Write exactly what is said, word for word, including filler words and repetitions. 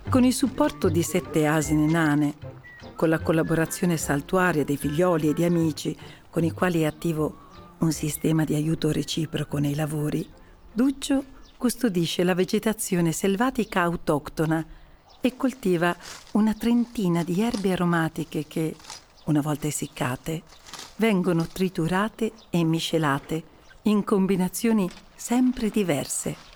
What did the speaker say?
Con il supporto di sette asine nane, con la collaborazione saltuaria dei figlioli e di amici con i quali è attivo un sistema di aiuto reciproco nei lavori, Duccio custodisce la vegetazione selvatica autoctona e coltiva una trentina di erbe aromatiche che, una volta essiccate, vengono triturate e miscelate in combinazioni sempre diverse.